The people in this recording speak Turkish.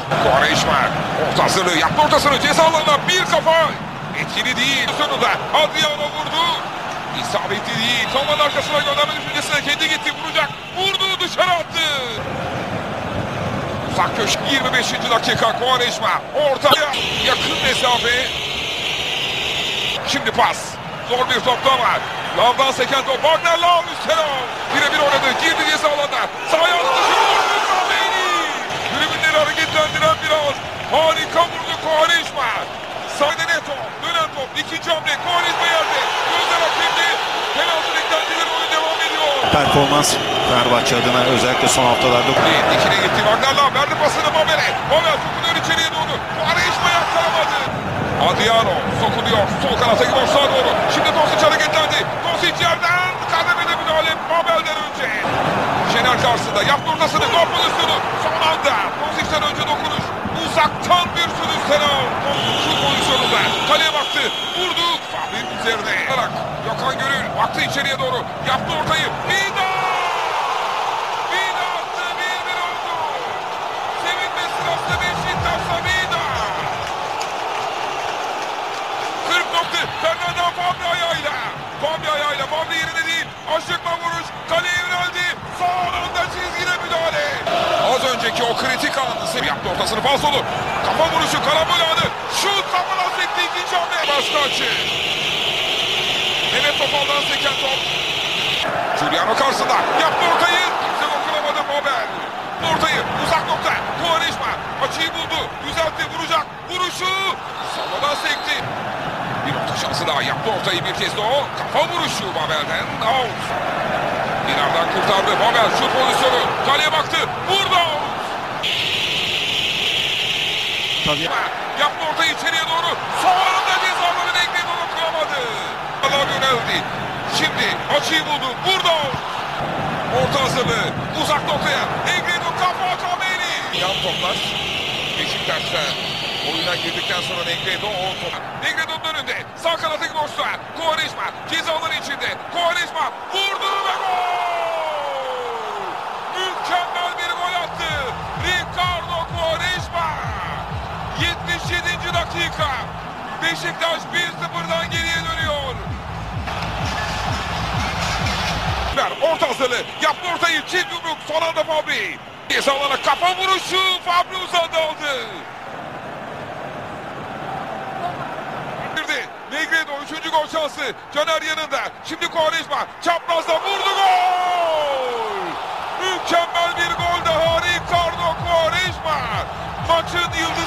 Quaresma ortasını yaptı, ortasını ceza alanına bir kafa. Etkili değil. Sonunda Adriano vurdu. İsabetli değil. Savunmanın arkasına gönderme düşüncesine kendi gitti. Vuracak. Vurdu, dışarı attı. Uzak köşe 25. dakika. Quaresma ortaya yakın mesafe. Şimdi pas. Zor bir topta var. Lavdan seken top. Wagner Lav üstüne. Birebir oynadı. Girdi ceza alanına. Sahaya attı. Tribünleri hareketlendiren bir ağız. Harika vurdu Quaresma. Sahada net top. Dönen top. İkinci hamle. Quaresma yerde. Gözler hakemde. Penaltı beklentileri, oyun devam ediyor. Performans Fenerbahçe adına özellikle son haftalarda. Dikine gitti. Wagner Lav verdi pasını Mabel'e. Mabel sokunuyor içeriye doğru. Quaresma yakalamadı. Adriano sokuluyor. Sol kanata gidiyor, sağa doğru. Şimdi Doncic hareketlendi. Doncic yerden kademede müdahale Mabel'den önce. Şener karşısında yaptı ortasını. Gol pozisyonu. Son anda Doncic'ten önce dokunuş. Uzaktan bir sürü selam. Şut pozisyonunda. Kaleye baktı. Vurdu. Fabri'nin üzerine. Gökhan Gönül baktı içeriye doğru. Yaptı ortayı. Vida! Vida attı. 1-1 oldu. Sevinme sırasında Beşiktaş'ta Vida. 40 nokta. Fernando Fabri ayağıyla. Fabri ayağıyla. Fabri yerine değil. Aşıkla vuruş. Kaleye yöneldi. Sağ anda çizgide müdahale. Az önceki o kritik anı yaptı ortasını, falsolu. Kafa vuruşu, karambol anı. Şut kafadan sekti, ikinci hamle. Başka açı. Mehmet Topal'dan seken top. Giuliano karşısında. Yaptı ortayı. Kimse dokunamadı Mabel. Ortayı uzak nokta. Quaresma açıyı buldu. Düzeltti, vuracak. Vuruşu. Sağdan sekti. Bir orta şansı daha. Yaptı ortayı bir kez de o. Kafa vuruşu Mabel'den. Out. İleriden kurtardı. Mabel şut pozisyonu. Kaleye baktı. Vurdu. Tabii. Yaptı ortayı içeriye doğru. Son anda cezaları ekledi, onu kıramadı. Allah yöneldi. Şimdi açıyı buldu. Vurdu. Orta hazırlığı. Uzak noktaya. Negredo kafa Kameni. Yan toplar. Beşiktaş'ta oyuna girdikten sonra Negredo o top. Negredo'nun önünde. Sağ kanatı boşta. Quaresma cezaları içinde. Quaresma vurdu ve gol. Mükemmel bir gol attı. Ricardo Quaresma. 77. dakika. Beşiktaş 1-0'dan geriye dönüyor. Orta hazırlığı. Yaptı ortayı. Çift yumruk. Son anda Fabri. Ceza alana kafa vuruşu. Fabri uzadı aldı. Negredo 3. gol şansı. Caner yanında. Şimdi Quaresma. Çaprazda vurdu, gol. Mükemmel bir gol daha. Ricardo Quaresma. Maçın yıldızı.